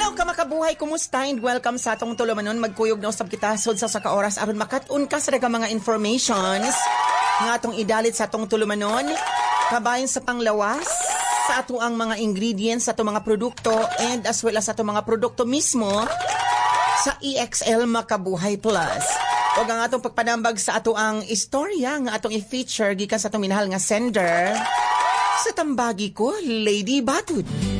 Adlaw ka makabuhay, kumusta? And welcome sa atong tulumanon. Magkuyog na usab kita sud sa oras aron makat-un ka sa daghang mga informations nga atong idalit sa atong tulumanon. Kabayan sa panglawas sa ato ang mga ingredients sa ato mga produkto and as well as sa ato mga produkto mismo sa EXL Makabuhay Plus. O ang atong pagpanambag sa ato ang istorya nga atong i-feature gikan sa atong minahal nga sender sa tambagi ko, Lady Batud.